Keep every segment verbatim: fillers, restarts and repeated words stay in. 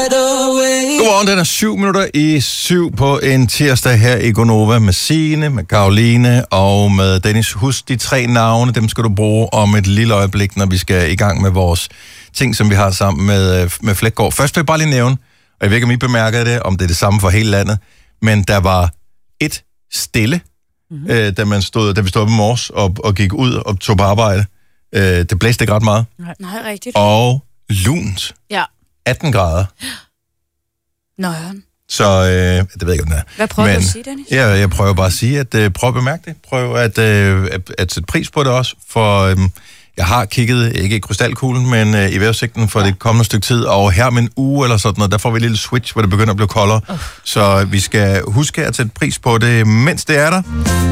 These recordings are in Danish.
Godmorgen, den er syv minutter i syv på en tirsdag her i Gonova med Signe, med Karoline og med Dennis. Husk de tre navne, dem skal du bruge om et lille øjeblik, når vi skal i gang med vores ting, som vi har sammen med, med Flækgaard. Først vil jeg bare lige nævne, og jeg ved ikke, om I bemærker det, om det er det samme for hele landet, men der var et stille, mm-hmm. øh, da, man stod, da vi stod op i morges og, og gik ud og tog på arbejde. Øh, det blæste ikke ret meget. Nej, nej, rigtigt. Og lunt. Ja. atten grader. Nøjeren. Så øh, det ved jeg ikke, om det er. Hvad prøver Men, du at sige, Dennis? Ja, jeg prøver bare at sige, at øh, prøv at bemærke det. Prøv at, øh, at, at sætte pris på det også, for øh, jeg har kigget, ikke i krystalkuglen, men øh, i vejrudsigten for ja. det kommende stykke tid, og her med en uge eller sådan noget, der får vi et lille switch, hvor det begynder at blive koldere. Uh. Så vi skal huske at sætte pris på det, mens det er der.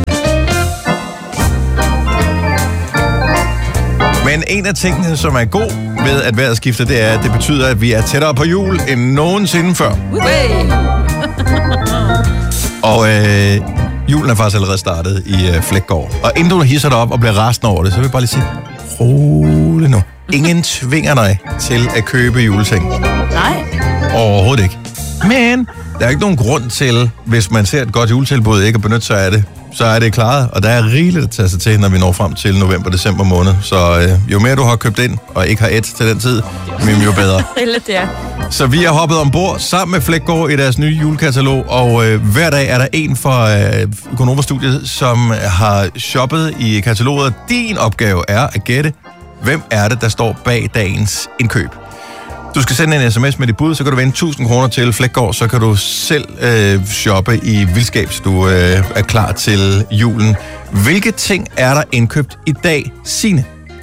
Men en af tingene, som er god ved at vejret skifter, det er, at det betyder, at vi er tættere på jul end nogensinde før. Hey. Og øh, julen er faktisk allerede startet i øh, Flækgaard. Og inden du hisser dig op og bliver rasende over det, så vil jeg bare lige sige, rolig nu. Ingen tvinger dig til at købe juleting. Nej. Overhovedet ikke. Men der er ikke nogen grund til, hvis man ser et godt juletilbud, ikke at benytte sig af det. Så er det klaret, og der er rigeligt at tage sig til, når vi når frem til november-december måned. Så øh, jo mere du har købt ind, og ikke har et til den tid, jo bedre. Det er. Så vi har hoppet ombord sammen med Flækgaard i deres nye julekatalog, og øh, hver dag er der en fra øh, Gonova-studiet, som har shoppet i kataloget. Din opgave er at gætte, hvem er det, der står bag dagens indkøb. Du skal sende en sms med dit bud, så kan du vinde tusind kroner til Flækgaard, så kan du selv øh, shoppe i vildskab, så du øh, er klar til julen. Hvilke ting er der indkøbt i dag, Signe?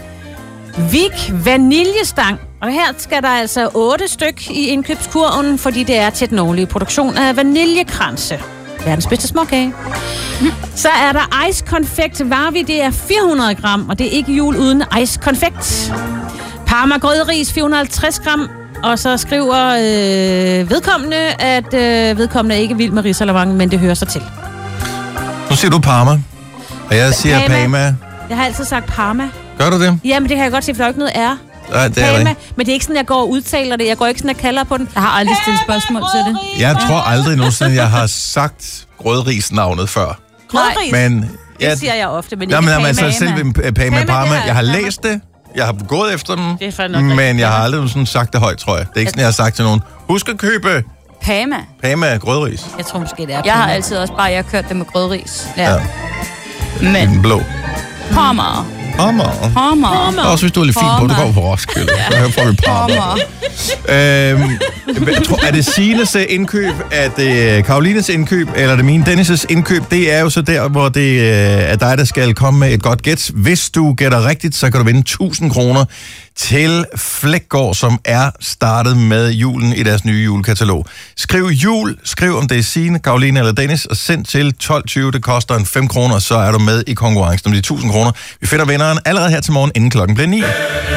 Vik vaniljestang. Og her skal der altså otte styk i indkøbskurven, fordi det er til den årlige produktion af vaniljekranse. Verdens bedste småkage. Så er der ice konfekt varvi, det er fire hundrede gram, og det er ikke jul uden ice konfekt. Parma grødris fire hundrede og halvtreds gram, og så skriver øh, vedkommende, at øh, vedkommende er ikke vild med risalamande, men det hører sig til. Nu siger du Parma, og jeg siger Parma. Parma. Jeg har altid sagt Parma. Gør du det? Jamen, det kan jeg godt se, for der er ikke noget R. Nej, det er Parma, det. men det er ikke sådan, jeg går og udtaler det. Jeg går ikke sådan, jeg kalder på den. Jeg har aldrig stillet spørgsmål til det. Jeg tror aldrig nogensinde, jeg har sagt grødris-navnet før. Grødris? Men, ja, det siger jeg ofte, men ikke Parma. Jamen, altså selv Parma Parma. Jeg har Parma. læst det. Jeg har gået efter dem, det er men jeg har aldrig sådan sagt det højt, tror jeg. Det er ikke sådan, jeg har sagt til nogen. Husk at købe Parma. Parma grødris. Jeg tror måske, det er Parma. Jeg har altid også bare, jeg har kørt det med grødris. Ja. Ja. Men Den blå. Parma. Parma. Parma. Også hvis du er lidt fint på, du går på Roskilde. Så her får vi Parma. Øhm, jeg tror, er det Signes indkøb, er det Karolines indkøb, eller er det min Dennis' indkøb? Det er jo så der, hvor det er dig, der skal komme med et godt gæt. Hvis du gætter rigtigt, så kan du vinde tusind kroner til Flækgaard, som er startet med julen i deres nye julekatalog. Skriv jul, skriv om det er Signe, Karoline eller Dennis, og send til tolv tyve. Det koster en fem kroner, så er du med i konkurrencen om de tusind kroner. Vi finder vinderen allerede her til morgen, inden klokken bliver ni.